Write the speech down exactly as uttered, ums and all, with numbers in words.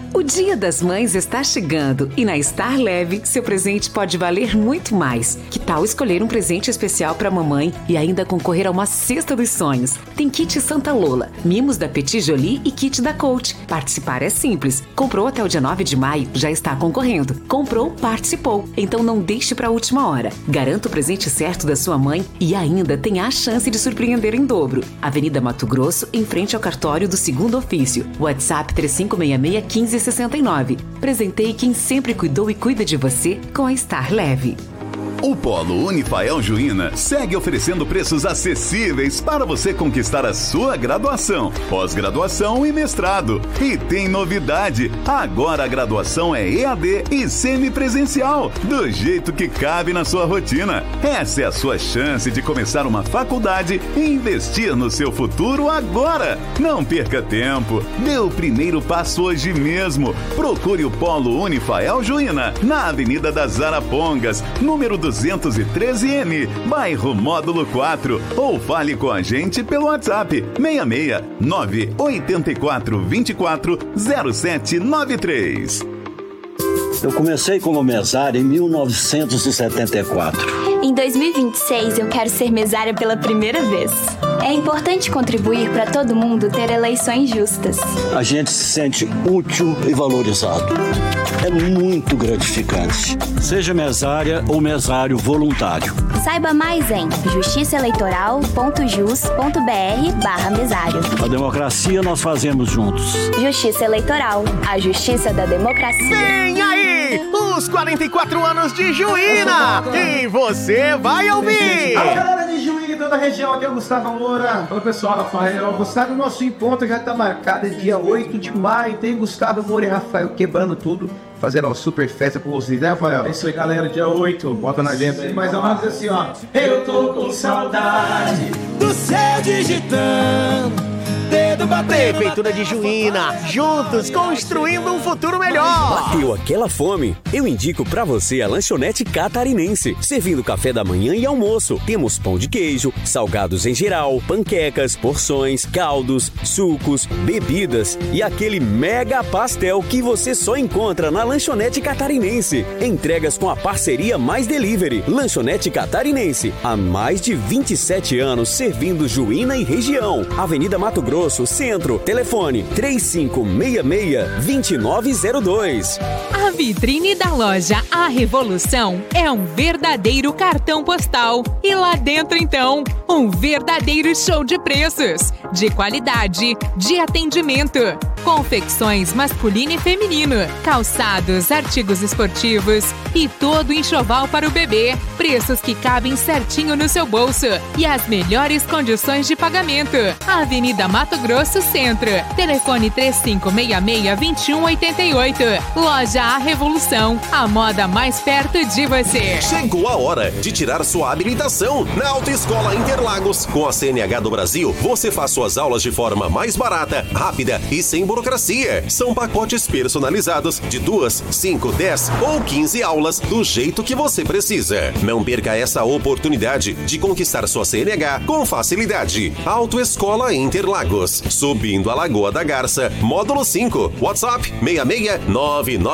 O Dia das Mães está chegando e na Star Leve, seu presente pode valer muito mais. Que tal escolher um presente especial para a mamãe e ainda concorrer a uma cesta dos sonhos? Tem kit Santa Lola, mimos da Petit Jolie e kit da Coach. Participar é simples. Comprou até o dia nove de maio, já está concorrendo. Comprou, participou. Então não deixe para a última hora. Garanta o presente certo da sua mãe e ainda tem a chance de surpreender em dobro. Avenida Mato Grosso, em frente ao cartório do segundo ofício. WhatsApp três cinco seis seis, um cinco seis nove. Presenteie quem sempre cuidou e cuida de você com a Star Leve. O Polo Unifael Juína segue oferecendo preços acessíveis para você conquistar a sua graduação, pós-graduação e mestrado. E tem novidade, agora a graduação é E A D e semipresencial, do jeito que cabe na sua rotina. Essa é a sua chance de começar uma faculdade e investir no seu futuro agora. Não perca tempo, dê o primeiro passo hoje mesmo. Procure o Polo Unifael Juína, na Avenida das Arapongas, número duzentos e treze N, bairro Módulo quatro, ou fale com a gente pelo WhatsApp seis seis nove oito quatro dois quatro zero sete nove três. Eu comecei como mesário em mil novecentos e setenta e quatro. Em dois mil e vinte e seis, eu quero ser mesária pela primeira vez. É importante contribuir para todo mundo ter eleições justas. A gente se sente útil e valorizado. É muito gratificante. Seja mesária ou mesário voluntário. Saiba mais em justiçaeleitoral ponto jus ponto br barra mesário. A democracia nós fazemos juntos. Justiça Eleitoral, a justiça da democracia. Vem aí, os quarenta e quatro anos de Juína, e você vai ouvir. Alô, galera de Juína e toda a região, aqui é o Gustavo Moura. Oi, pessoal, Rafael. Gustavo, nosso encontro já tá marcado, é dia oito de maio, tem Gustavo Moura e Rafael quebrando tudo, fazendo uma super festa com vocês, né, Rafael? É isso aí, galera, dia oito, bota na agenda aí. Mais ou menos assim, ó. Eu tô com saudade do céu digitando. Prefeitura de Juína, juntos construindo um futuro melhor. Bateu aquela fome? Eu indico pra você a lanchonete catarinense, servindo café da manhã e almoço. Temos pão de queijo, salgados em geral, panquecas, porções, caldos, sucos, bebidas e aquele mega pastel que você só encontra na lanchonete catarinense. Entregas com a parceria Mais Delivery. Lanchonete catarinense, há mais de vinte e sete anos servindo Juína e região. Avenida Mato Grosso, Centro. Telefone três cinco seis seis, dois nove zero dois. A vitrine da loja A Revolução é um verdadeiro cartão postal. E lá dentro, então, um verdadeiro show de preços, de qualidade, de atendimento. Confecções masculino e feminino, calçados, artigos esportivos e todo enxoval para o bebê. Preços que cabem certinho no seu bolso e as melhores condições de pagamento. Avenida Mato Grosso Centro. Telefone três cinco seis seis, dois um oito oito. Loja A Revolução. A moda mais perto de você. Chegou a hora de tirar sua habilitação na Autoescola Interlagos. Com a C N H do Brasil, você faz suas aulas de forma mais barata, rápida e sem burocracia. São pacotes personalizados de duas, cinco, dez ou quinze aulas do jeito que você precisa. Não perca essa oportunidade de conquistar sua C N H com facilidade. Autoescola Interlagos, subindo a Lagoa da Garça, módulo cinco, WhatsApp seis seis nove nove